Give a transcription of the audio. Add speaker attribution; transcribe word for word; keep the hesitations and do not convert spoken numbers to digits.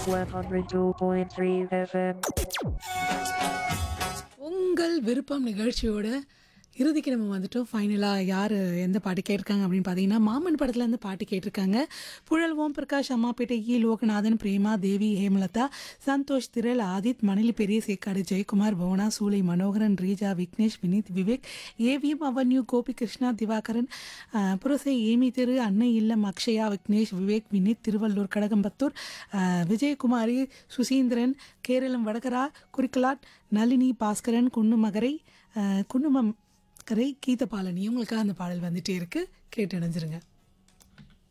Speaker 1: one oh two point three F M.
Speaker 2: உங்கள் விருப்பம் நிகழ்ச்சியோட இறுதிக்கு நம்ம வந்துட்டோம். ஃபைனலாக யார் எந்த பாட்டு கேட்டிருக்காங்க அப்படின்னு பார்த்தீங்கன்னா, மாமன் படத்துலேருந்து பாட்டு கேட்டிருக்காங்க. புழல் ஓம் பிரகாஷ், அம்மாப்பேட்டை இ லோகநாதன், பிரேமா தேவி, ஹேமலதா, சந்தோஷ், திரள், ஆதித், மணிலி, பெரிய சேக்காடு, ஜெயக்குமார், புவனா, சூலை, மனோகரன், ரீஜா, விக்னேஷ், வினீத், விவேக், ஏவிஎம் அவன்யூ, கோபி கிருஷ்ணா, திவாகரன், அஹ், புரசை, ஏமி தெரு, அன்னை இல்லம், அக்ஷயா, விக்னேஷ், விவேக், வினீத், திருவள்ளூர், கடகம்பத்தூர், அஹ், விஜயகுமாரி, சுசீந்திரன், கேரளம் வடகரா, குறிக்கலாட், நளினி, பாஸ்கரன், குன்னுமகரை, அஹ், குன்னுமம் கரை, கீதபாலனி. உங்களுக்காக அந்த பாடல் வந்துட்டே இருக்கு, கேட்டு இணைஞ்சிருங்க.